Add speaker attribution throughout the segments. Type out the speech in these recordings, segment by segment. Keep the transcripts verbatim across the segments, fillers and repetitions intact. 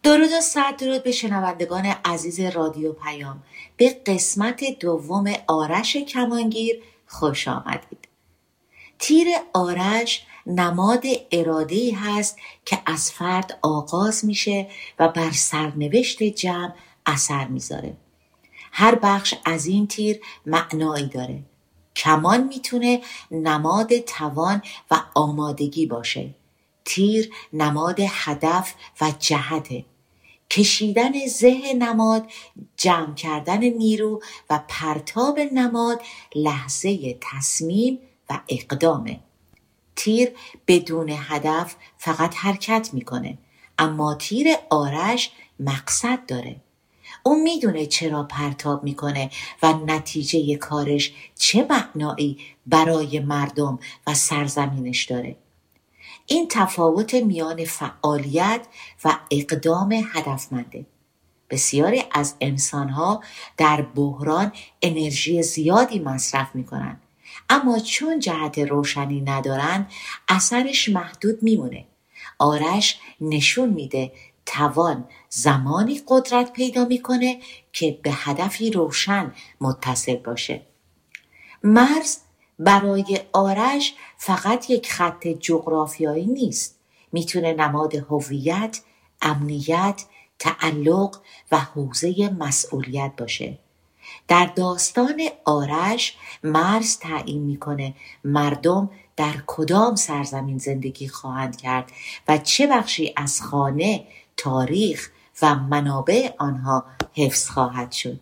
Speaker 1: درود و صد درود به شنوندگان عزیز رادیو پیام. به قسمت دوم آرش کمانگیر خوش آمدید. تیر آرش نماد اراده‌ای هست که از فرد آغاز میشه و بر سرنوشت جمع اثر میذاره. هر بخش از این تیر معنایی داره. کمان میتونه نماد توان و آمادگی باشه. تیر نماد هدف و جهته. کشیدن زه نماد، جمع کردن نیرو و پرتاب نماد لحظه تصمیم و اقدامه. تیر بدون هدف فقط حرکت میکنه، اما تیر آرش مقصد داره. اون میدونه چرا پرتاب میکنه و نتیجه کارش چه معنایی برای مردم و سرزمینش داره. این تفاوت میان فعالیت و اقدام هدفمنده. بسیاری از انسانها در بحران انرژی زیادی مصرف میکنن، اما چون جهت روشنی ندارن اثرش محدود میمونه. آرش نشون میده توان زمانی قدرت پیدا میکنه که به هدفی روشن متصل باشه. مرز برای آرش فقط یک خط جغرافیایی نیست. میتونه نماد هویت، امنیت، تعلق و حوزه مسئولیت باشه. در داستان آرش مرز تعیین میکنه مردم در کدام سرزمین زندگی خواهند کرد و چه بخشی از خانه، تاریخ و منابع آنها حفظ خواهد شد.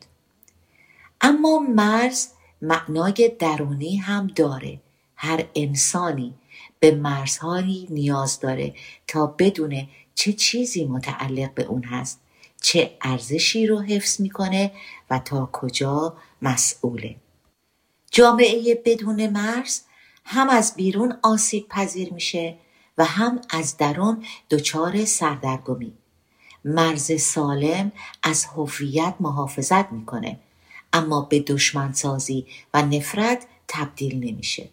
Speaker 1: اما مرز معنای درونی هم داره. هر انسانی به مرزهایی نیاز داره تا بدونه چه چیزی متعلق به اون هست، چه ارزشی رو حفظ میکنه و تا کجا مسئوله. جامعه بدون مرز هم از بیرون آسیب پذیر میشه و هم از درون دچار سردرگمی. مرز سالم از هویت محافظت میکنه، اما به دشمنسازی و نفرت تبدیل نمیشه.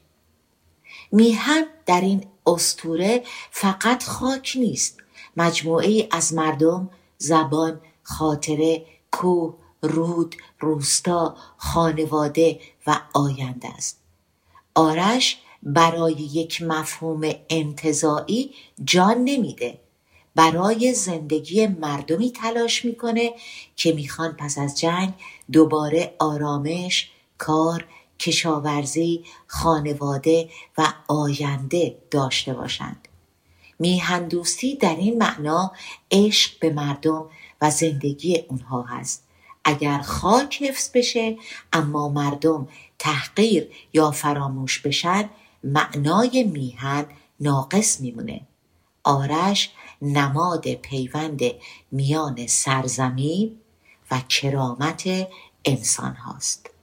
Speaker 1: میهن در این اسطوره فقط خاک نیست، مجموعه از مردم، زبان، خاطره، کوه، رود، روستا، خانواده و آینده است. آرش برای یک مفهوم انتزاعی جان نمیده، برای زندگی مردمی تلاش میکنه که میخوان پس از جنگ دوباره آرامش، کار، کشاورزی، خانواده و آینده داشته باشند. میهن دوستی در این معنا عشق به مردم و زندگی اونها هست. اگر خاک حفظ بشه اما مردم تحقیر یا فراموش بشن، معنای میهن ناقص میمونه. آرش نماد پیوند میان سرزمین و کرامت انسان هاست.